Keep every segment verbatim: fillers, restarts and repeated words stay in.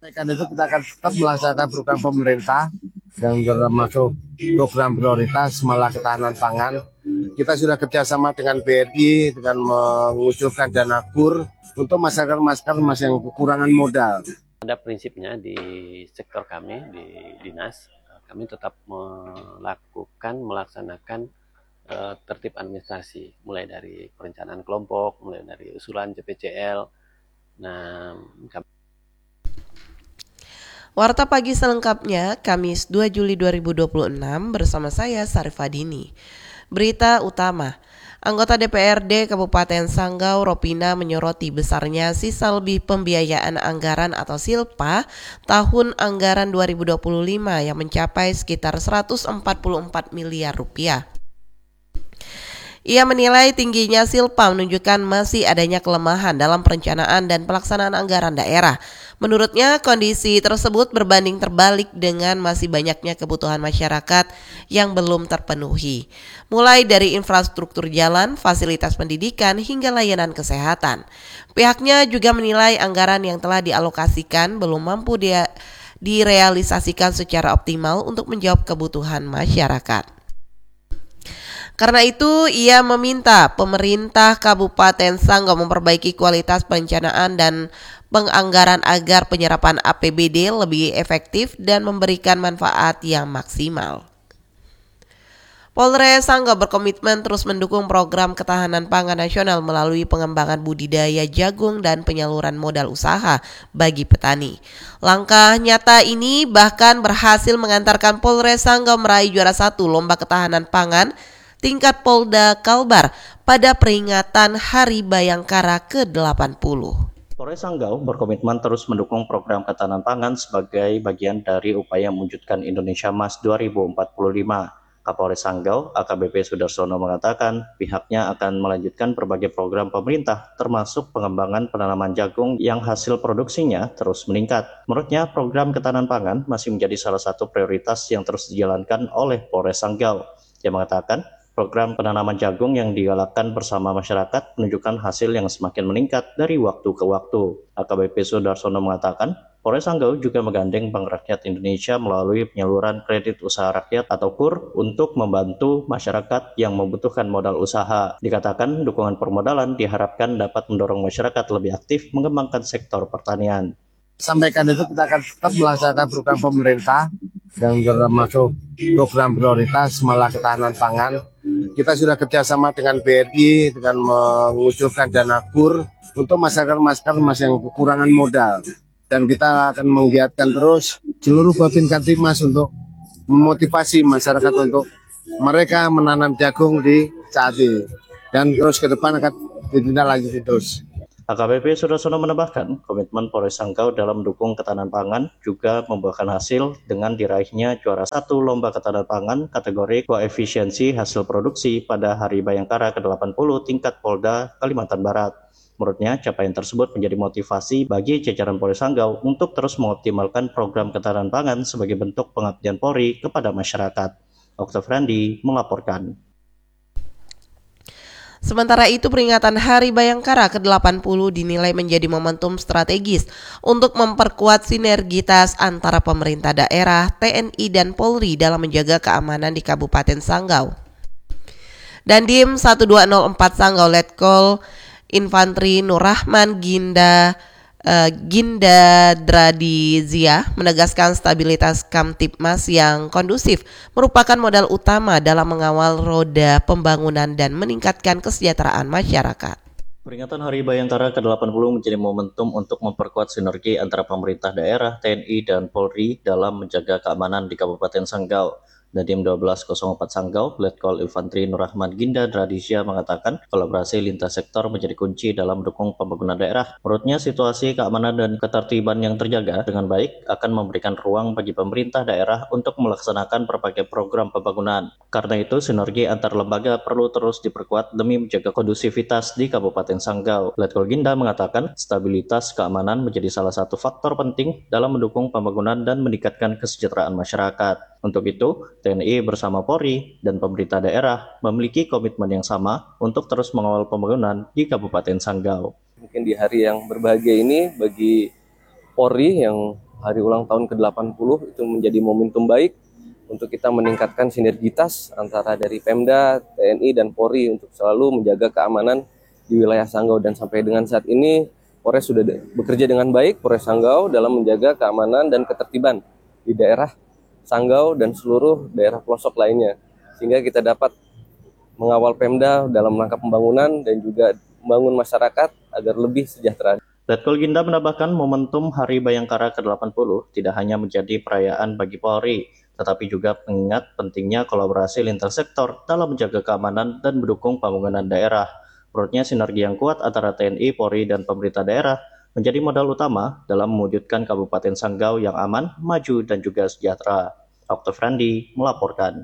Sampaikan itu kita akan tetap melaksanakan program pemerintah yang termasuk program prioritas malah ketahanan pangan. Kita sudah kerjasama dengan B R I dengan mengusulkan dana kur untuk masyarakat-masyarakat yang kekurangan modal. Pada prinsipnya di sektor kami di dinas, kami tetap melakukan melaksanakan uh, tertib administrasi, mulai dari perencanaan kelompok, mulai dari usulan C P C L. Nah, kami Warta Pagi selengkapnya, Kamis dua Juli dua ribu dua puluh enam bersama saya Sarifadini. Berita utama, anggota D P R D Kabupaten Sanggau Ropina menyoroti besarnya sisa lebih pembiayaan anggaran atau silpa tahun anggaran dua ribu dua puluh lima yang mencapai sekitar seratus empat puluh empat miliar rupiah. Ia menilai tingginya silpa menunjukkan masih adanya kelemahan dalam perencanaan dan pelaksanaan anggaran daerah. Menurutnya, kondisi tersebut berbanding terbalik dengan masih banyaknya kebutuhan masyarakat yang belum terpenuhi, mulai dari infrastruktur jalan, fasilitas pendidikan, hingga layanan kesehatan. Pihaknya juga menilai anggaran yang telah dialokasikan belum mampu dia direalisasikan secara optimal untuk menjawab kebutuhan masyarakat. Karena itu, ia meminta pemerintah Kabupaten Sanggau memperbaiki kualitas perencanaan dan penganggaran agar penyerapan A P B D lebih efektif dan memberikan manfaat yang maksimal. Polres Sanggau berkomitmen terus mendukung program ketahanan pangan nasional melalui pengembangan budidaya jagung dan penyaluran modal usaha bagi petani. Langkah nyata ini bahkan berhasil mengantarkan Polres Sanggau meraih juara satu lomba ketahanan pangan tingkat Polda Kalbar pada peringatan Hari Bayangkara ke delapan puluh. Polres Sanggau berkomitmen terus mendukung program ketahanan pangan sebagai bagian dari upaya mewujudkan Indonesia Emas dua ribu empat puluh lima. Kapolres Sanggau, A K B P Sudarsono mengatakan pihaknya akan melanjutkan berbagai program pemerintah termasuk pengembangan penanaman jagung yang hasil produksinya terus meningkat. Menurutnya, program ketahanan pangan masih menjadi salah satu prioritas yang terus dijalankan oleh Polres Sanggau. Dia mengatakan program penanaman jagung yang digalakkan bersama masyarakat menunjukkan hasil yang semakin meningkat dari waktu ke waktu. A K B P Sudarsono mengatakan, Polres Sanggau juga menggandeng Bank Rakyat Indonesia melalui penyaluran kredit usaha rakyat atau KUR untuk membantu masyarakat yang membutuhkan modal usaha. Dikatakan dukungan permodalan diharapkan dapat mendorong masyarakat lebih aktif mengembangkan sektor pertanian. Sampaikan itu kita akan tetap melaksanakan program pemerintah yang termasuk program prioritas malah ketahanan pangan. Kita sudah kerjasama dengan B R I dengan mengusulkan dana kur untuk masyarakat-masyarakat yang kekurangan modal. Dan kita akan menggiatkan terus seluruh Babin Kamtibmas untuk memotivasi masyarakat untuk mereka menanam jagung di saat ini. Dan terus ke depan akan ditindaklanjuti terus. A K B P Sudarsono menambahkan komitmen Polres Sanggau dalam mendukung ketahanan pangan juga membuahkan hasil dengan diraihnya juara satu lomba ketahanan pangan kategori koefisiensi hasil produksi pada Hari Bayangkara ke delapan puluh tingkat Polda Kalimantan Barat. Menurutnya, capaian tersebut menjadi motivasi bagi jajaran Polres Sanggau untuk terus mengoptimalkan program ketahanan pangan sebagai bentuk pengabdian Polri kepada masyarakat. Oktav Randi melaporkan. Sementara itu, peringatan Hari Bayangkara ke delapan puluh dinilai menjadi momentum strategis untuk memperkuat sinergitas antara pemerintah daerah, T N I, dan Polri dalam menjaga keamanan di Kabupaten Sanggau. Dandim satu dua nol empat Sanggau Letkol Infantri Nur Rahman Ginda uh, Ginda Dradizia menegaskan stabilitas Kamtibmas yang kondusif merupakan modal utama dalam mengawal roda pembangunan dan meningkatkan kesejahteraan masyarakat. Peringatan Hari Bayangkara ke delapan puluh menjadi momentum untuk memperkuat sinergi antara pemerintah daerah, T N I, dan Polri dalam menjaga keamanan di Kabupaten Sanggau. Dandim satu dua nol empat Sanggau, Letkol Infantri Nur Rahman Ginda Dradisya mengatakan kolaborasi lintas sektor menjadi kunci dalam mendukung pembangunan daerah. Menurutnya, situasi keamanan dan ketertiban yang terjaga dengan baik akan memberikan ruang bagi pemerintah daerah untuk melaksanakan berbagai program pembangunan. Karena itu, sinergi antar lembaga perlu terus diperkuat demi menjaga kondusivitas di Kabupaten Sanggau. Letkol Ginda mengatakan stabilitas keamanan menjadi salah satu faktor penting dalam mendukung pembangunan dan meningkatkan kesejahteraan masyarakat. Untuk itu, T N I bersama Polri dan pemerintah daerah memiliki komitmen yang sama untuk terus mengawal pembangunan di Kabupaten Sanggau. Mungkin di hari yang berbahagia ini bagi Polri yang hari ulang tahun ke delapan puluh itu menjadi momentum baik untuk kita meningkatkan sinergitas antara dari Pemda, T N I, dan Polri untuk selalu menjaga keamanan di wilayah Sanggau. Dan sampai dengan saat ini, Polres sudah bekerja dengan baik, Polres Sanggau, dalam menjaga keamanan dan ketertiban di daerah Sanggau dan seluruh daerah pelosok lainnya. Sehingga kita dapat mengawal Pemda dalam rangka pembangunan dan juga membangun masyarakat agar lebih sejahtera. Letkol Ginda menambahkan momentum Hari Bayangkara ke delapan puluh tidak hanya menjadi perayaan bagi Polri, tetapi juga mengingat pentingnya kolaborasi lintas sektor dalam menjaga keamanan dan mendukung pembangunan daerah. Menurutnya, sinergi yang kuat antara T N I, Polri, dan pemerintah daerah menjadi modal utama dalam mewujudkan Kabupaten Sanggau yang aman, maju, dan juga sejahtera. Oktav Randi melaporkan.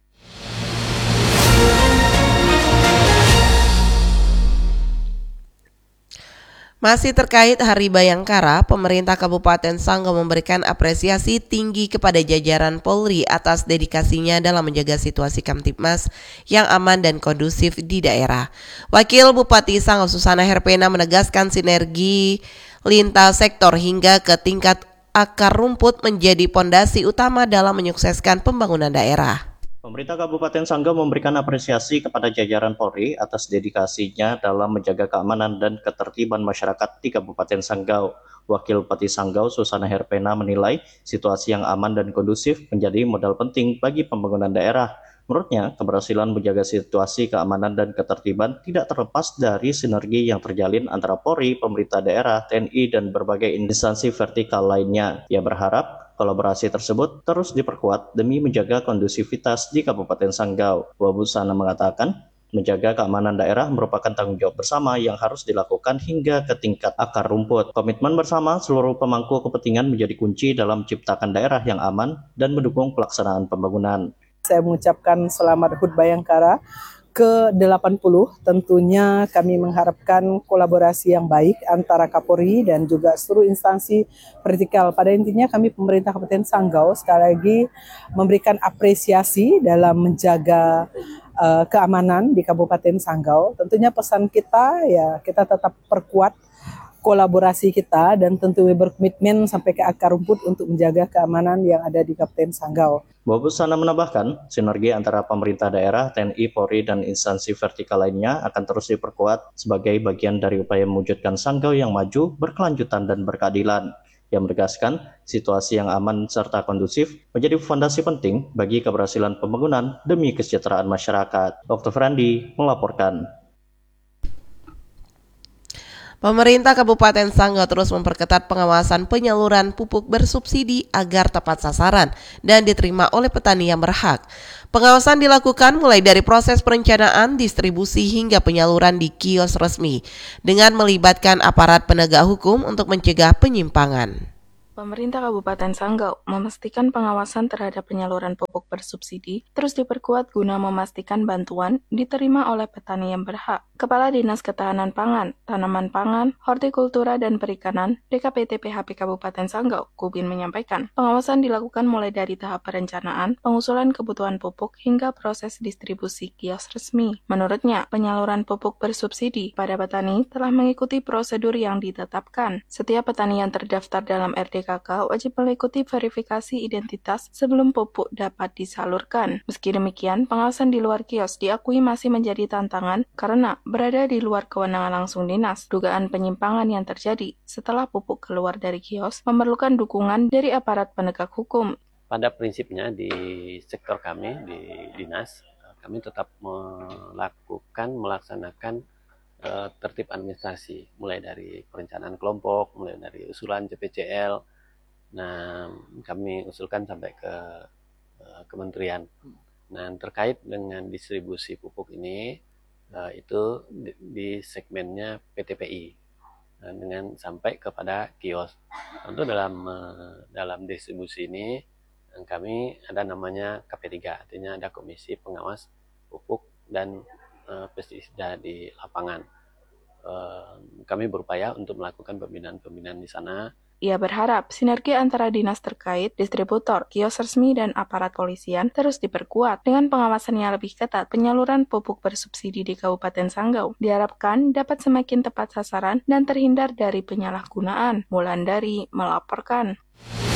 Masih terkait Hari Bayangkara, pemerintah Kabupaten Sanggau memberikan apresiasi tinggi kepada jajaran Polri atas dedikasinya dalam menjaga situasi Kamtibmas yang aman dan kondusif di daerah. Wakil Bupati Sanggau Susana Herpena menegaskan sinergi lintas sektor hingga ke tingkat akar rumput menjadi pondasi utama dalam menyukseskan pembangunan daerah. Pemerintah Kabupaten Sanggau memberikan apresiasi kepada jajaran Polri atas dedikasinya dalam menjaga keamanan dan ketertiban masyarakat di Kabupaten Sanggau. Wakil Bupati Sanggau Susana Herpena menilai situasi yang aman dan kondusif menjadi modal penting bagi pembangunan daerah. Menurutnya, keberhasilan menjaga situasi keamanan dan ketertiban tidak terlepas dari sinergi yang terjalin antara Polri, pemerintah daerah, T N I, dan berbagai instansi vertikal lainnya. Ia berharap kolaborasi tersebut terus diperkuat demi menjaga kondusivitas di Kabupaten Sanggau. Wabusana mengatakan, menjaga keamanan daerah merupakan tanggung jawab bersama yang harus dilakukan hingga ke tingkat akar rumput. Komitmen bersama seluruh pemangku kepentingan menjadi kunci dalam menciptakan daerah yang aman dan mendukung pelaksanaan pembangunan. Saya mengucapkan selamat H U T Bayangkara ke delapan puluh. Tentunya kami mengharapkan kolaborasi yang baik antara Kapolri dan juga seluruh instansi vertikal. Pada intinya kami pemerintah Kabupaten Sanggau sekali lagi memberikan apresiasi dalam menjaga uh, keamanan di Kabupaten Sanggau. Tentunya pesan kita ya kita tetap perkuat kolaborasi kita dan tentu berkomitmen sampai ke akar rumput untuk menjaga keamanan yang ada di Kabupaten Sanggau. Wabusana menambahkan, sinergi antara pemerintah daerah, T N I, Polri, dan instansi vertikal lainnya akan terus diperkuat sebagai bagian dari upaya mewujudkan Sanggau yang maju, berkelanjutan, dan berkeadilan. Yang menegaskan, situasi yang aman serta kondusif menjadi fondasi penting bagi keberhasilan pembangunan demi kesejahteraan masyarakat. Oktav Randi melaporkan. Pemerintah Kabupaten Sanggau terus memperketat pengawasan penyaluran pupuk bersubsidi agar tepat sasaran dan diterima oleh petani yang berhak. Pengawasan dilakukan mulai dari proses perencanaan, distribusi hingga penyaluran di kios resmi dengan melibatkan aparat penegak hukum untuk mencegah penyimpangan. Pemerintah Kabupaten Sanggau memastikan pengawasan terhadap penyaluran pupuk bersubsidi terus diperkuat guna memastikan bantuan diterima oleh petani yang berhak. Kepala Dinas Ketahanan Pangan, Tanaman Pangan, Hortikultura dan Perikanan D K P T P H P Kabupaten Sanggau, Kubin menyampaikan, pengawasan dilakukan mulai dari tahap perencanaan, pengusulan kebutuhan pupuk hingga proses distribusi kios resmi. Menurutnya, penyaluran pupuk bersubsidi pada petani telah mengikuti prosedur yang ditetapkan. Setiap petani yang terdaftar dalam R D K K wajib mengikuti verifikasi identitas sebelum pupuk dapat disalurkan. Meski demikian, pengawasan di luar kios diakui masih menjadi tantangan karena berada di luar kewenangan langsung dinas. Dugaan penyimpangan yang terjadi setelah pupuk keluar dari kios memerlukan dukungan dari aparat penegak hukum. Pada prinsipnya di sektor kami, di dinas, kami tetap melakukan, melaksanakan uh, tertib administrasi, mulai dari perencanaan kelompok, mulai dari usulan C P C L. Nah, kami usulkan sampai ke uh, kementerian. Nah, terkait dengan distribusi pupuk ini, uh, itu di, di segmennya P T P I, nah, dengan sampai kepada kios. Tentu dalam uh, dalam distribusi ini, kami ada namanya K P tiga, artinya ada Komisi Pengawas Pupuk dan uh, Pestisida di lapangan. Uh, kami berupaya untuk melakukan pembinaan-pembinaan di sana Ia berharap sinergi antara dinas terkait, distributor, kios resmi, dan aparat polisian terus diperkuat dengan pengawasan yang lebih ketat. Penyaluran pupuk bersubsidi di Kabupaten Sanggau diharapkan dapat semakin tepat sasaran dan terhindar dari penyalahgunaan. Wulandari melaporkan.